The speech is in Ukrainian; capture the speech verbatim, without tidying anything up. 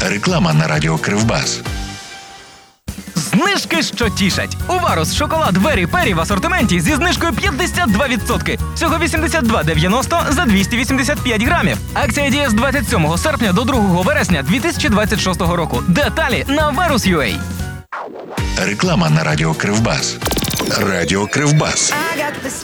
Реклама на радіо Кривбас. Знижки, що тішать. Уварус шоколад Вері Пері в асортименті зі знижкою п'ятдесят два відсотки. Всього вісімдесят два дев'яносто за двісті вісімдесят п'ять грамів. Акція діє з двадцять сьомого серпня до другого вересня дві тисячі двадцять шостого року. Деталі на варус крапка ю а. Реклама на радіо Кривбас. Радіо Кривбас.